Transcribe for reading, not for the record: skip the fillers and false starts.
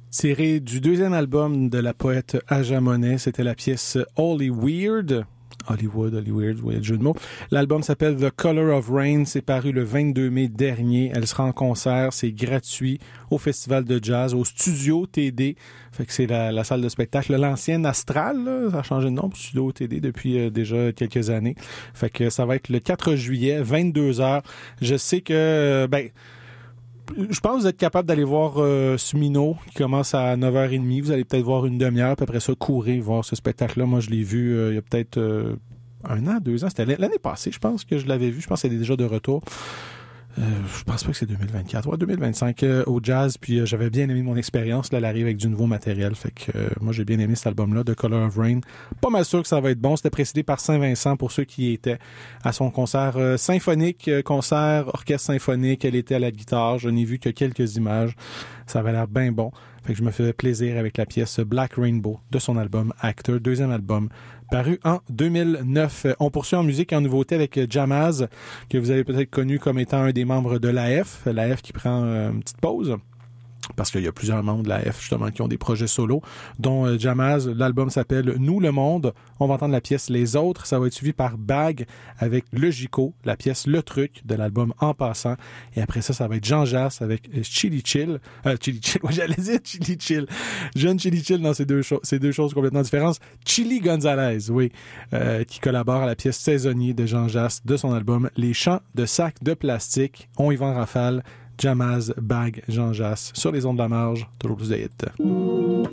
Tiré du deuxième album de la poète Aja Monet, c'était la pièce Holy Weird. Hollywood, Hollywood, oui, le jeu de mots. L'album s'appelle The Color of Rain, c'est paru le 22 mai dernier. Elle sera en concert, c'est gratuit au Festival de Jazz, au Studio TD. Fait que c'est la salle de spectacle. L'ancienne Astral, là, ça a changé de nom pour Studio TD depuis déjà quelques années. Fait que ça va être le 4 juillet, 22h. Je sais que, je pense que vous êtes capable d'aller voir Sumino, qui commence à 9h30. Vous allez peut-être voir une demi-heure, puis après ça, courir voir ce spectacle-là. Moi, je l'ai vu il y a peut-être 2 ans. C'était l'année passée, je pense que je l'avais vu. Je pense qu'elle est déjà de retour. Je pense pas que c'est 2024. Ouais, 2025 au Jazz. Puis j'avais bien aimé mon expérience. Là, elle arrive avec du nouveau matériel. Fait que moi, j'ai bien aimé cet album-là, The Color of Rain. Pas mal sûr que ça va être bon. C'était précédé par Saint-Vincent pour ceux qui étaient à son concert symphonique, concert orchestre symphonique. Elle était à la guitare. Je n'ai vu que quelques images. Ça avait l'air bien bon. Fait que je me faisais plaisir avec la pièce Black Rainbow de son album Actor, deuxième album, paru en 2009. On poursuit en musique et en nouveauté avec Jamaz, que vous avez peut-être connu comme étant un des membres de l'AF. L'AF qui prend une petite pause. Parce qu'il y a plusieurs membres de l'AF, justement, qui ont des projets solo, dont Jamaz. L'album s'appelle Nous, le monde. On va entendre la pièce Les Autres. Ça va être suivi par Bag avec Le Gico, la pièce Le Truc de l'album En Passant. Et après ça, ça va être Jean Jass avec Chili Chill. Chili Chill, moi j'allais dire Chili Chill. Jeune Chili Chill dans ces deux choses complètement différentes. Chili Gonzalez, oui, qui collabore à la pièce Saisonnier de Jean Jass de son album Les Chants de Sacs de Plastique. On y va en rafale. Jamaz, Bag, Jean Jass, sur les ondes de la marge, toujours plus de hits.